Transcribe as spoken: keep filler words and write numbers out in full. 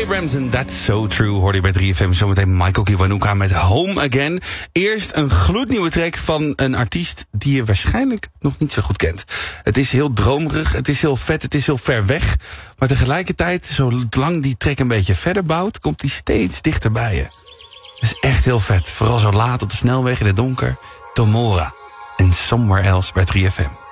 Ramsden, That's So True, hoorde je bij drie F M. Zometeen Michael Kiwanuka met Home Again. Eerst een gloednieuwe track van een artiest die je waarschijnlijk nog niet zo goed kent. Het is heel dromerig, het is heel vet, het is heel ver weg. Maar tegelijkertijd, zolang die track een beetje verder bouwt, komt die steeds dichter bij je. Het is echt heel vet, vooral zo laat op de snelweg in het donker. Tomora en Somewhere Else bij drie F M.